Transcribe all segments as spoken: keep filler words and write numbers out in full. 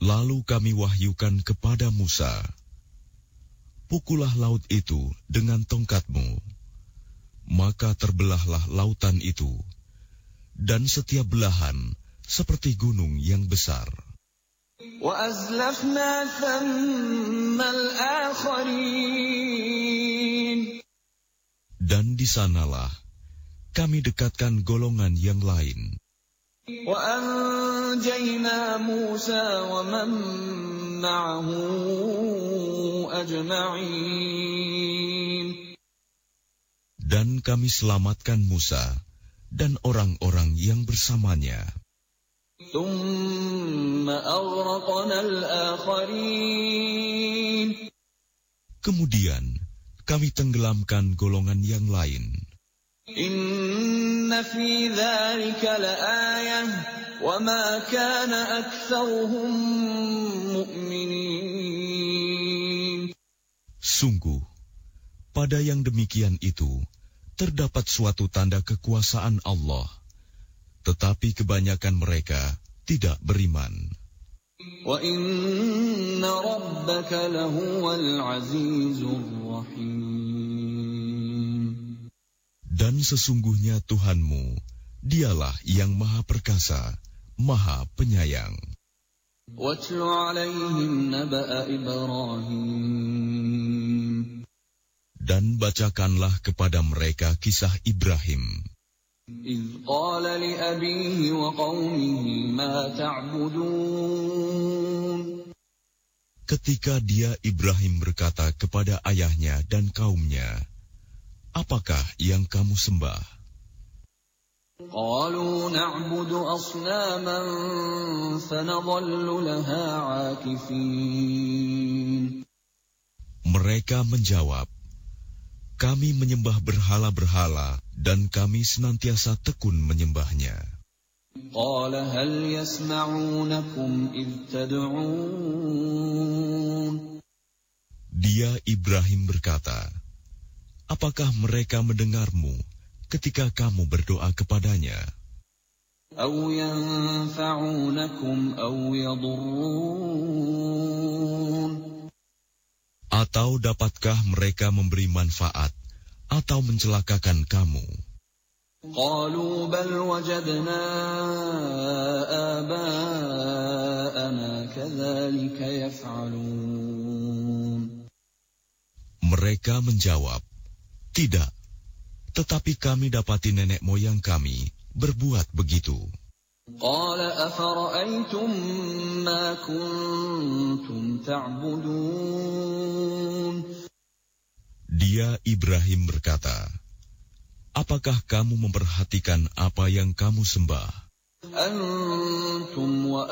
Lalu kami wahyukan kepada Musa, pukullah laut itu dengan tongkatmu. Maka terbelahlah lautan itu, dan setiap belahan seperti gunung yang besar. وَأَزْلَفْنَا ثَمَّ الْآخَرِينَ. Dan di sanalah kami dekatkan golongan yang lain. وَأَنْجَيْنَا مُوسَى وَمَنْ مَعَهُ أَجْمَعِينَ. Dan kami selamatkan Musa dan orang-orang yang bersamanya. ثُمَّ أَغْرَقْنَا الْآخَرِينَ. Kemudian kami tenggelamkan golongan yang lain. إِنَّ فِي ذَلِكَ لَآيَةً وَمَا كَانَ أَكْثَرُهُم مُؤْمِنِينَ. Sungguh, pada yang demikian itu terdapat suatu tanda kekuasaan Allah, tetapi kebanyakan mereka tidak beriman. وَإِنَّ رَبَّكَ لَهُوَ الْعَزِيزُ الرَّحِيمُ. Dan sesungguhnya Tuhanmu, dialah yang Maha Perkasa, Maha Penyayang. وَاتْلُ عَلَيْهِمْ نَبَأَ إِبْرَاهِيمَ. Dan bacakanlah kepada mereka kisah Ibrahim. إِذْ قَالَ لِأَبِيهِ وَقَوْمِهِ مَا تَعْبُدُونَ. Ketika dia Ibrahim berkata kepada ayahnya dan kaumnya, apakah yang kamu sembah? قَالُوا نَعْبُدُ أَصْنَامًا فَنَظَلُّ لَهَا عَاكِفِينَ. Mereka menjawab, kami menyembah berhala-berhala dan kami senantiasa tekun menyembahnya. قَالَ هَلْ يَسْمَعُونَكُمْ إِذْ تَدْعُونَ. Dia Ibrahim berkata, apakah mereka mendengarmu ketika kamu berdoa kepadanya? أَوْ يَنْفَعُونَكُمْ أَوْ يَضُرُّونَ. Atau dapatkah mereka memberi manfaat atau mencelakakan kamu? قَالُوا بَلْ وَجَدْنَا آبَاءَنَا كَذَلِكَ يَفْعَلُونَ. Mereka menjawab, tidak, tetapi kami dapati nenek moyang kami berbuat begitu. قَالَ أَفَرَأَيْتُمْ مَا كُنْتُمْ تَعْبُدُونَ. Dia Ibrahim berkata, apakah kamu memperhatikan apa yang kamu sembah? أَنْتُمْ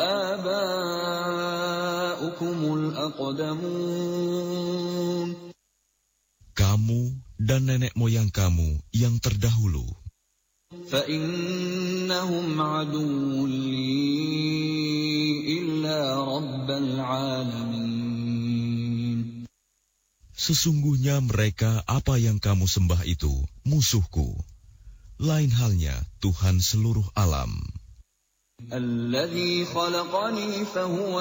وَآبَاؤُكُمُ الْأَقْدَمُونَ. Kamu dan nenek moyang kamu yang terdahulu. فَإِنَّهُمْ عَدُوٌّ لِّي إِلَّا رَبَّ الْعَالَمِينَ. Sesungguhnya mereka apa yang kamu sembah itu musuhku, lain halnya Tuhan seluruh alam. الَّذِي خَلَقَنِي فَهُوَ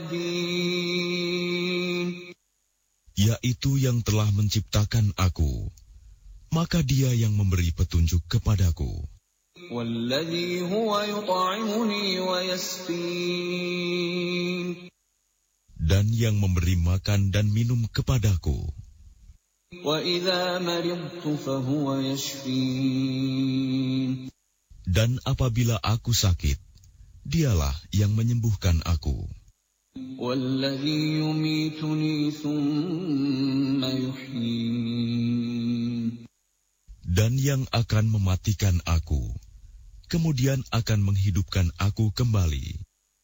يَهْدِينِ. Yaitu yang telah menciptakan aku, maka dia yang memberi petunjuk kepadaku. وَالَّذِي هُوَ يُطْعِمُنِي وَيَسْقِينِ. Dan yang memberi makan dan minum kepadaku. وَإِذَا مَرِضْتُ فَهُوَ يَشْفِينِ. Dan apabila aku sakit, dialah yang menyembuhkan aku. وَالَّذِي يُمِيتُنِي ثُمَّ يُحْيِينِ. Dan yang akan mematikan aku, kemudian akan menghidupkan aku kembali.